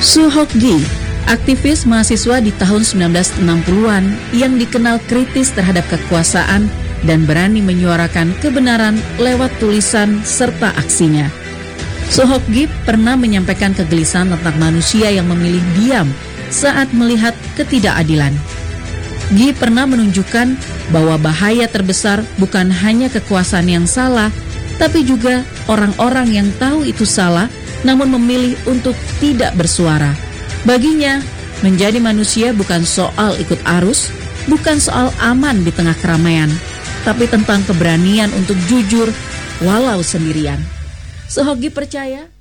Soo Hok-gi, aktivis mahasiswa di tahun 1960-an yang dikenal kritis terhadap kekuasaan dan berani menyuarakan kebenaran lewat tulisan serta aksinya. Soo Hok-gi pernah menyampaikan kegelisahan tentang manusia yang memilih diam saat melihat ketidakadilan. Gi pernah menunjukkan bahwa bahaya terbesar bukan hanya kekuasaan yang salah, tapi juga orang-orang yang tahu itu salah namun memilih untuk tidak bersuara. Baginya, menjadi manusia bukan soal ikut arus, bukan soal aman di tengah keramaian, tapi tentang keberanian untuk jujur walau sendirian. Soo Hok-gi percaya